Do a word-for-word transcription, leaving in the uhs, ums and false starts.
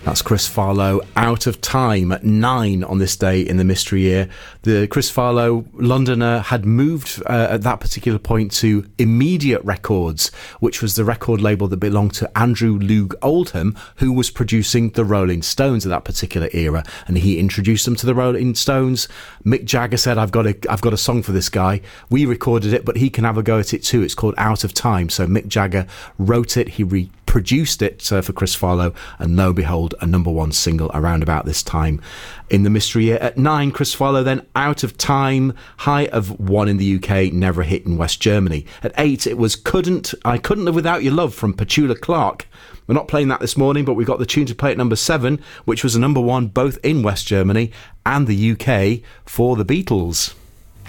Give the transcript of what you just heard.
That's Chris Farlowe, Out of Time, at nine on this day in the mystery year. The Chris Farlowe Londoner had moved uh, at that particular point to Immediate Records, which was the record label that belonged to Andrew Loog Oldham, who was producing the Rolling Stones at that particular era. And he introduced them to the Rolling Stones. Mick Jagger said, I've got a, I've got a song for this guy. We recorded it, but he can have a go at it too. It's called Out of Time. So Mick Jagger wrote it. He re- produced it uh, for Chris Farlowe, and lo and behold, a number one single around about this time in the mystery year. At nine, Chris Farlowe then, Out of Time, high of one in the U K, never a hit in West Germany. At eight, it was Couldn't I Couldn't Live Without Your Love from Petula Clark. We're not playing that this morning, but we've got the tune to play at number seven, which was a number one both in West Germany and the U K for the Beatles.